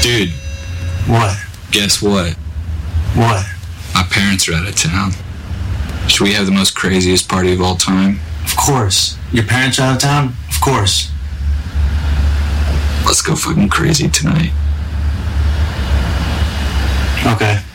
Dude, What? guess what? What? My parents are out of town. Should we have the most craziest party of all time? Of course. Your parents are out of town? Of course. Let's go fucking crazy tonight. Okay.